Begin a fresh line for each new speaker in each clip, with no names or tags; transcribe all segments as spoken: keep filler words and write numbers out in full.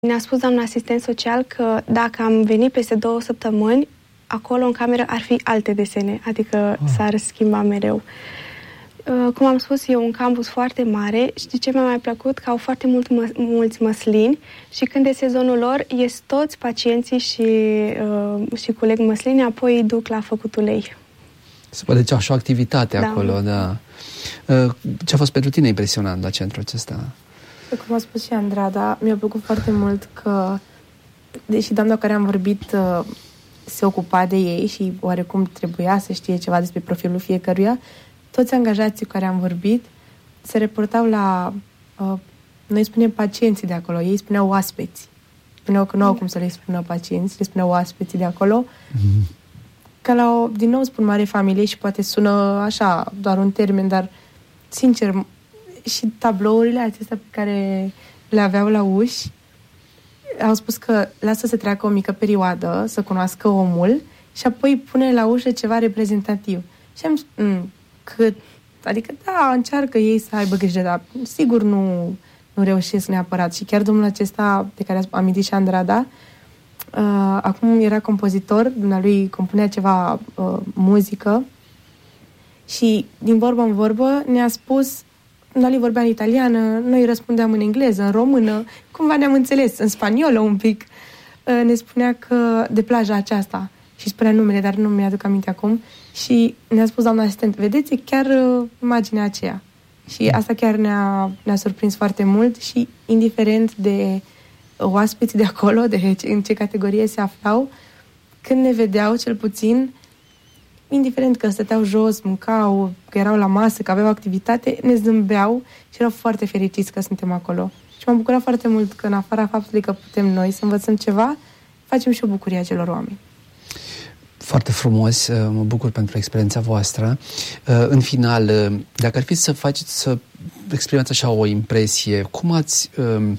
Ne-a spus doamna asistent social că dacă am venit peste două săptămâni, acolo în cameră ar fi alte desene, adică oh. s-ar schimba mereu. Cum am spus, e un campus foarte mare și de ce mi-a mai plăcut? Că au foarte mult mă, mulți măslini și când e sezonul lor, ies toți pacienții și, uh, și coleg măslini, apoi îi duc la făcut ulei.
Se poate deci așa o activitate
da.
acolo, da. Uh, ce a fost pentru tine impresionant la centrul acesta?
Cum a spus și Andrada, mi-a plăcut foarte mult că, deși doamna care am vorbit uh, se ocupa de ei și oarecum trebuia să știe ceva despre profilul fiecăruia, toți angajații cu care am vorbit se reportau la, uh, noi spunem pacienții de acolo, ei spuneau oaspeți. Spuneau că nu au cum să le spună pacienți, le spuneau oaspeții de acolo. Mm-hmm. Ca la o, din nou spun, mare familie și poate sună așa, doar un termen, dar sincer, și tablourile acestea pe care le aveau la uși au spus că lasă să treacă o mică perioadă, să cunoască omul și apoi pune la ușă ceva reprezentativ. Și am zis, cât, adică da, încearcă ei să aibă grijă, dar sigur nu, nu reușesc neapărat. Și chiar domnul acesta, de care a amintit și Andrada, uh, acum era compozitor, dumnealui compunea ceva uh, muzică și din vorbă în vorbă ne-a spus, dumnealui vorbea în italiană, noi răspundeam în engleză, în română, cumva ne-am înțeles, în spaniolă un pic. Uh, ne spunea că de plaja aceasta, și spunea numele, dar nu mi-aduc aminte acum, și ne-a spus doamna asistent, vedeți, chiar uh, imaginea aceea. Și asta chiar ne-a, ne-a surprins foarte mult și indiferent de oaspeții de acolo, de ce, în ce categorie se aflau, când ne vedeau, cel puțin, indiferent că stăteau jos, mâncau, că erau la masă, că aveau activitate, ne zâmbeau și erau foarte fericiți că suntem acolo. Și m-am bucurat foarte mult că, în afara faptului că putem noi să învățăm ceva, facem și o bucurie acelor oameni.
Foarte frumos, mă bucur pentru experiența voastră. În final, dacă ar fi să faceți, să exprimați așa o impresie, cum ați um,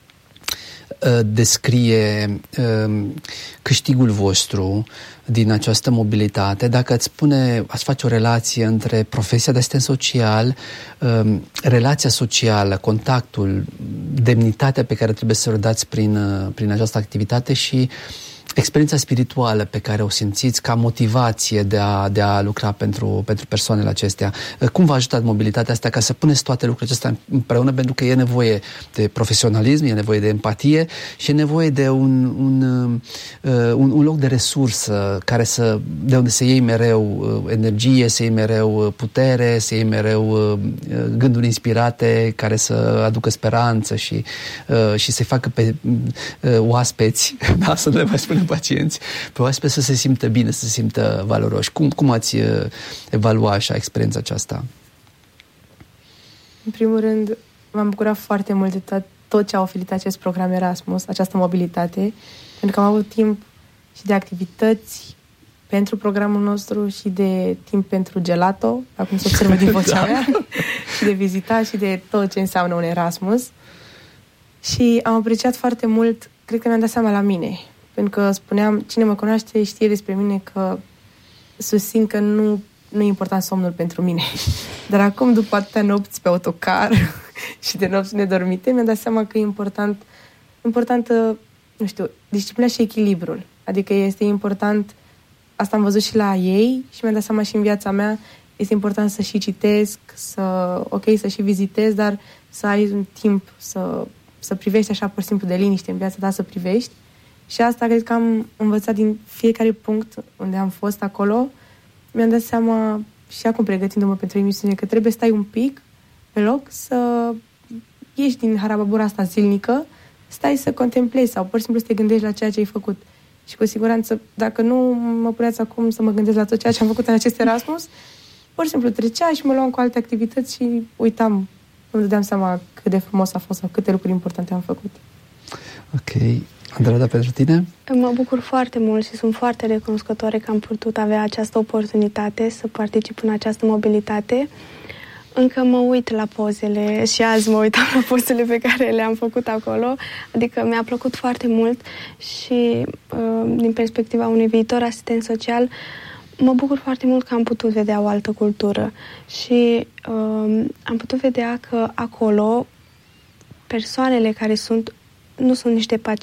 descrie um, câștigul vostru din această mobilitate, dacă ați spune, ați face o relație între profesia de asistent social, um, relația socială, contactul, demnitatea pe care trebuie să o dați prin, prin această activitate și experiența spirituală pe care o simțiți ca motivație de a, de a lucra pentru, pentru persoanele acestea. Cum v-a ajutat mobilitatea asta ca să puneți toate lucrurile acestea împreună? Pentru că e nevoie de profesionalism, e nevoie de empatie și e nevoie de un, un, un, un loc de resursă care să, de unde să iei mereu energie, să iei mereu putere, să iei mereu gânduri inspirate care să aducă speranță și, și să-i facă pe oaspeți, da, să le mai spunem pacienți, pe oaspeți să se simtă bine, să se simtă valoroși. Cum, cum ați uh, evalua așa experiența aceasta?
În primul rând, m-am bucurat foarte mult de tot, tot ce a oferit acest program Erasmus, această mobilitate, pentru că am avut timp și de activități pentru programul nostru și de timp pentru gelato, acum se observă din vocea da. mea, și de vizita și de tot ce înseamnă un Erasmus. Și am apreciat foarte mult, cred că mi-am dat seama la mine, pentru că spuneam, cine mă cunoaște știe despre mine că susțin că nu, nu e important somnul pentru mine. Dar acum, după atâtea nopți pe autocar și de nopți nedormite, mi-am dat seama că e important, importantă, nu știu, disciplina și echilibrul. Adică este important, asta am văzut și la ei și mi-am dat seama și în viața mea, este important să și citesc, să, ok, să și vizitez, dar să ai un timp să, să privești așa pur și simplu de liniște în viața ta, să privești. Și asta cred că am învățat din fiecare punct unde am fost acolo. Mi-am dat seama și acum pregătindu-mă pentru emisiune că trebuie să stai un pic pe loc, să ieși din harababura asta zilnică, stai să contemplezi sau pur și simplu să te gândești la ceea ce ai făcut. Și cu siguranță, dacă nu mă puneați acum să mă gândesc la tot ceea ce am făcut în acest Erasmus, pur și simplu trecea și mă luam cu alte activități și uitam, îmi dădeam seama cât de frumos a fost sau câte lucruri importante am făcut.
Ok. Andrada, pentru tine?
Mă bucur foarte mult și sunt foarte recunoscătoare că am putut avea această oportunitate să particip în această mobilitate. Încă mă uit la pozele și azi mă uitam la pozele pe care le-am făcut acolo. Adică mi-a plăcut foarte mult și din perspectiva unui viitor asistent social mă bucur foarte mult că am putut vedea o altă cultură și um, am putut vedea că acolo persoanele care sunt nu sunt niște